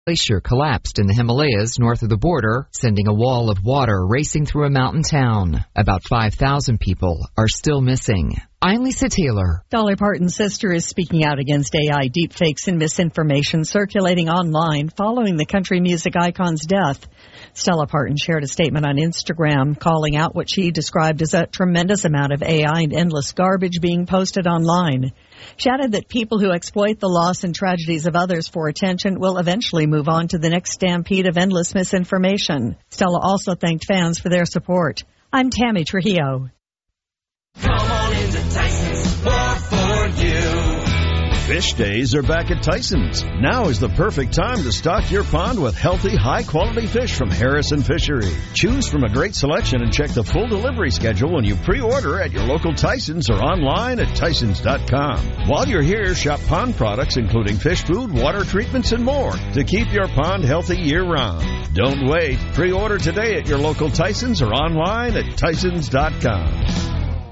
glacier collapsed in the Himalayas north of the border, sending a wall of water racing through a mountain town. About 5,000 people are still missing. I'm Lisa Taylor. Dolly Parton's sister is speaking out against AI deepfakes and misinformation circulating online following the country music icon's death. Stella Parton shared a statement on Instagram calling out what she described as a tremendous amount of AI and endless garbage being posted online. She added that people who exploit the loss and tragedies of others for attention will eventually move on to the next stampede of endless misinformation. Stella also thanked fans for their support. I'm Tammy Trujillo. Come on into Tyson's, more for you. Fish days are back at Tyson's. Now is the perfect time to stock your pond with healthy, high-quality fish from Harrison Fishery. Choose from a great selection and check the full delivery schedule when you pre-order at your local Tyson's or online at Tysons.com. While you're here, shop pond products including fish food, water treatments, and more to keep your pond healthy year-round. Don't wait. Pre-order today at your local Tyson's or online at Tysons.com.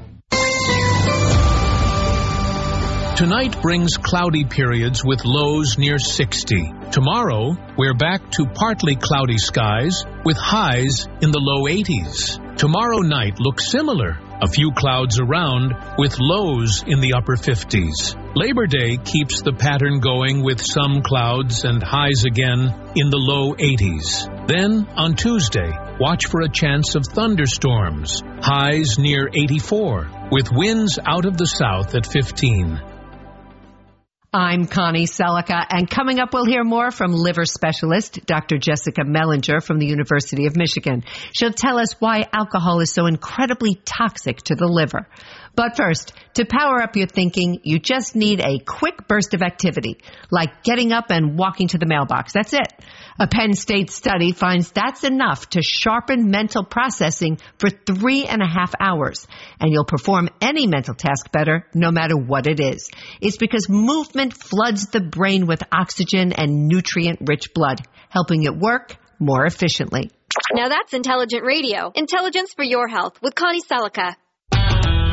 Tonight brings cloudy periods with lows near 60. Tomorrow, we're back to partly cloudy skies with highs in the low 80s. Tomorrow night looks similar. A few clouds around with lows in the upper 50s. Labor Day keeps the pattern going with some clouds and highs again in the low 80s. Then, on Tuesday, watch for a chance of thunderstorms. Highs near 84, with winds out of the south at 15. I'm Connie Selica, and coming up we'll hear more from liver specialist Dr. Jessica Mellinger from the University of Michigan. She'll tell us why alcohol is so incredibly toxic to the liver. But first, to power up your thinking, you just need a quick burst of activity, like getting up and walking to the mailbox. That's it. A Penn State study finds that's enough to sharpen mental processing for 3.5 hours. And you'll perform any mental task better, no matter what it is. It's because movement floods the brain with oxygen and nutrient-rich blood, helping it work more efficiently. Now that's intelligent radio. Intelligence for your health with Connie Selica.